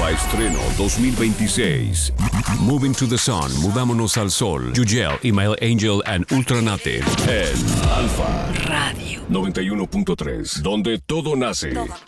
Alfa Estreno 2026. Moving to the Sun, Mudámonos al Sol. Yugel, Email Angel and Ultranate. En Alfa Radio 91.3, donde todo nace.